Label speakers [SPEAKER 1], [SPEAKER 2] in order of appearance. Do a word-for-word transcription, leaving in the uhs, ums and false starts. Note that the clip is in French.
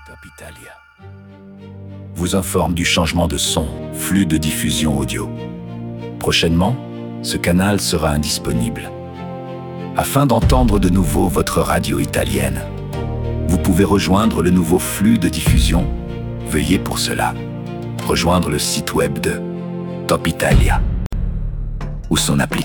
[SPEAKER 1] Top Italia vous informe du changement de son, flux de diffusion audio. Prochainement, ce canal sera indisponible. Afin d'entendre de nouveau votre radio italienne, vous pouvez rejoindre le nouveau flux de diffusion. Veuillez pour cela rejoindre le site web de Top Italia ou son application.